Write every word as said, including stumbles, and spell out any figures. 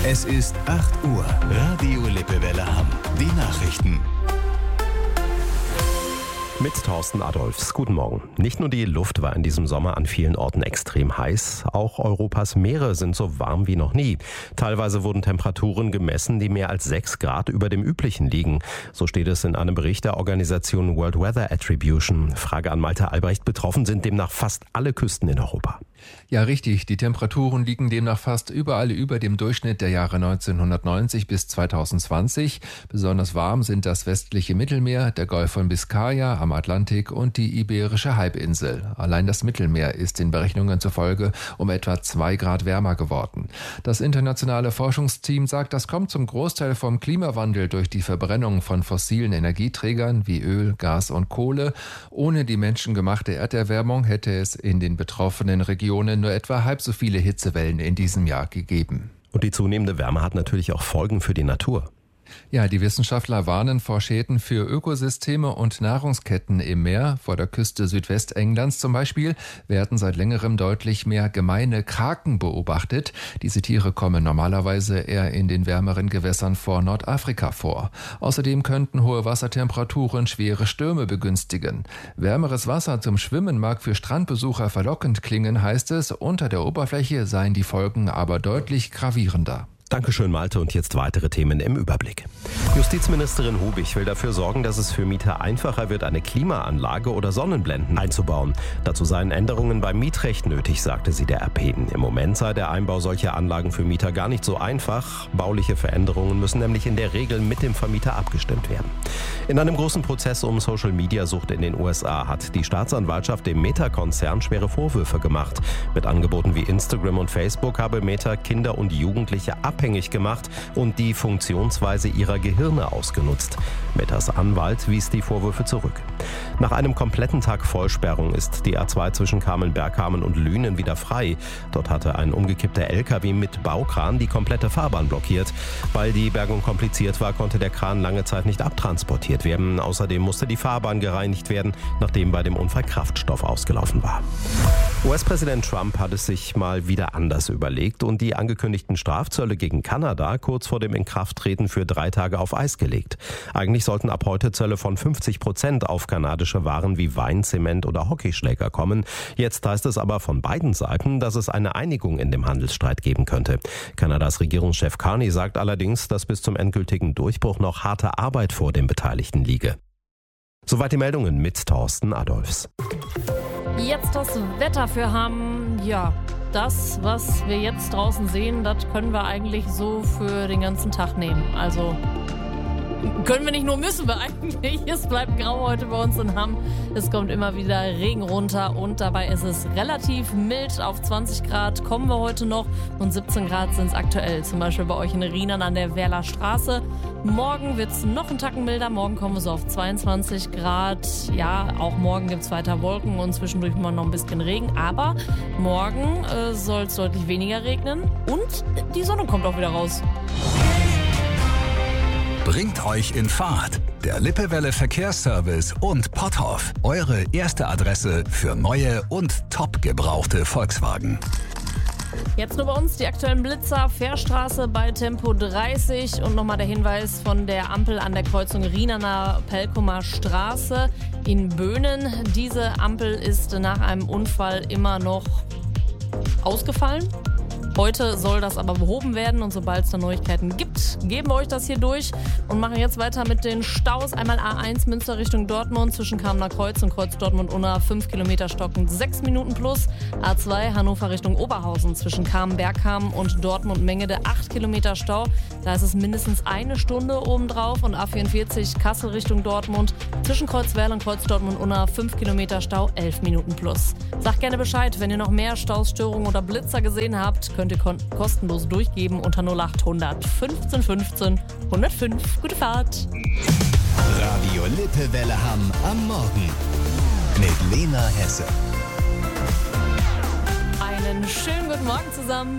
Es ist acht Uhr. Radio Lippewelle Hamm. Die Nachrichten. Mit Thorsten Adolfs. Guten Morgen. Nicht nur die Luft war in diesem Sommer an vielen Orten extrem heiß, auch Europas Meere sind so warm wie noch nie. Teilweise wurden Temperaturen gemessen, die mehr als sechs Grad über dem üblichen liegen. So steht es in einem Bericht der Organisation World Weather Attribution. Frage an Malte Albrecht. Betroffen sind demnach fast alle Küsten in Europa. Ja, richtig. Die Temperaturen liegen demnach fast überall über dem Durchschnitt der Jahre neunzehnhundertneunzig bis zweitausendzwanzig. Besonders warm sind das westliche Mittelmeer, der Golf von Biskaya am Atlantik und die Iberische Halbinsel. Allein das Mittelmeer ist den Berechnungen zufolge um etwa zwei Grad wärmer geworden. Das internationale Forschungsteam sagt, das kommt zum Großteil vom Klimawandel durch die Verbrennung von fossilen Energieträgern wie Öl, Gas und Kohle. Ohne die menschengemachte Erderwärmung hätte es in den betroffenen Regionen nur etwa halb so viele Hitzewellen in diesem Jahr gegeben. Und die zunehmende Wärme hat natürlich auch Folgen für die Natur. Ja, die Wissenschaftler warnen vor Schäden für Ökosysteme und Nahrungsketten im Meer. Vor der Küste Südwestenglands zum Beispiel werden seit längerem deutlich mehr gemeine Kraken beobachtet. Diese Tiere kommen normalerweise eher in den wärmeren Gewässern vor Nordafrika vor. Außerdem könnten hohe Wassertemperaturen schwere Stürme begünstigen. Wärmeres Wasser zum Schwimmen mag für Strandbesucher verlockend klingen, heißt es. Unter der Oberfläche seien die Folgen aber deutlich gravierender. Dankeschön, Malte. Und jetzt weitere Themen im Überblick. Justizministerin Hubich will dafür sorgen, dass es für Mieter einfacher wird, eine Klimaanlage oder Sonnenblenden einzubauen. Dazu seien Änderungen beim Mietrecht nötig, sagte sie der R P. Im Moment sei der Einbau solcher Anlagen für Mieter gar nicht so einfach. Bauliche Veränderungen müssen nämlich in der Regel mit dem Vermieter abgestimmt werden. In einem großen Prozess um Social-Media-Sucht in den U S A hat die Staatsanwaltschaft dem Meta-Konzern schwere Vorwürfe gemacht. Mit Angeboten wie Instagram und Facebook habe Meta Kinder und Jugendliche ab abhängig gemacht und die Funktionsweise ihrer Gehirne ausgenutzt. Metas Anwalt wies die Vorwürfe zurück. Nach einem kompletten Tag Vollsperrung ist die A zwei zwischen Kamen-Bergkamen und Lünen wieder frei. Dort hatte ein umgekippter L K W mit Baukran die komplette Fahrbahn blockiert. Weil die Bergung kompliziert war, konnte der Kran lange Zeit nicht abtransportiert werden. Außerdem musste die Fahrbahn gereinigt werden, nachdem bei dem Unfall Kraftstoff ausgelaufen war. U S-Präsident Trump hat es sich mal wieder anders überlegt und die angekündigten Strafzölle gegen Kanada kurz vor dem Inkrafttreten für drei Tage auf Eis gelegt. Eigentlich sollten ab heute Zölle von fünfzig Prozent auf kanadische Waren wie Wein, Zement oder Hockeyschläger kommen. Jetzt heißt es aber von beiden Seiten, dass es eine Einigung in dem Handelsstreit geben könnte. Kanadas Regierungschef Carney sagt allerdings, dass bis zum endgültigen Durchbruch noch harte Arbeit vor den Beteiligten liege. Soweit die Meldungen mit Thorsten Adolfs. Jetzt das Wetter für Hamm. Ja, das, was wir jetzt draußen sehen, das können wir eigentlich so für den ganzen Tag nehmen. Also können wir nicht, nur müssen wir eigentlich. Es bleibt grau heute bei uns in Hamm. Es kommt immer wieder Regen runter und dabei ist es relativ mild. Auf zwanzig Grad kommen wir heute noch und siebzehn Grad sind es aktuell. Zum Beispiel bei euch in Rienan an der Werler Straße. Morgen wird es noch einen Tacken milder. Morgen kommen wir so auf zweiundzwanzig Grad. Ja, auch morgen gibt es weiter Wolken und zwischendurch mal noch ein bisschen Regen. Aber morgen äh, soll es deutlich weniger regnen und die Sonne kommt auch wieder raus. Bringt euch in Fahrt. Der Lippewelle Verkehrsservice und Potthoff. Eure erste Adresse für neue und top gebrauchte Volkswagen. Jetzt nur bei uns die aktuellen Blitzer, Fährstraße bei Tempo dreißig und nochmal der Hinweis von der Ampel an der Kreuzung Rienaner Pelkumer Straße in Böhnen. Diese Ampel ist nach einem Unfall immer noch ausgefallen. Heute soll das aber behoben werden und sobald es da Neuigkeiten gibt, geben wir euch das hier durch und machen jetzt weiter mit den Staus. Einmal A eins Münster Richtung Dortmund zwischen Kamener Kreuz und Kreuz Dortmund-Unna fünf Kilometer stockend sechs Minuten plus. A zwei Hannover Richtung Oberhausen zwischen Kamen-Bergkamen und Dortmund-Mengede acht Kilometer Stau. Da ist es mindestens eine Stunde obendrauf und A vierundvierzig Kassel Richtung Dortmund zwischen Kreuzwerl und Kreuz Dortmund-Unna fünf Kilometer Stau, elf Minuten plus. Sagt gerne Bescheid, wenn ihr noch mehr Staus, Störungen oder Blitzer gesehen habt, könnt ihr kon- kostenlos durchgeben unter null achthundert fünfzehn fünfzehn hundertfünf. Gute Fahrt! Radio Lippewelle Hamm am Morgen mit Lena Hesse. Einen schönen guten Morgen zusammen.